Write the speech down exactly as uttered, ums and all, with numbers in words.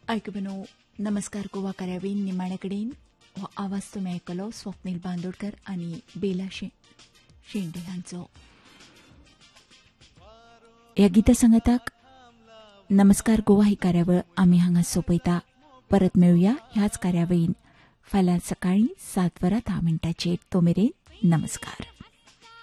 ऐकबनो नमस्कार गोवा कार्यावळीन निमाणे कडेन हो आवाज तुमी आयकलो स्वप्नील बांदोडकर आनी बेला शे शेंडे हांचो. ह्या गिता संगताक नमस्कार गोवा ही कार्यावळ आमी हांगा सोंपयता. परत मेळुया ह्याच कार्यावळीन फाल्यां सकाळीं सात वरां धा मिनटांचेर. तो मेरेन नमस्कार.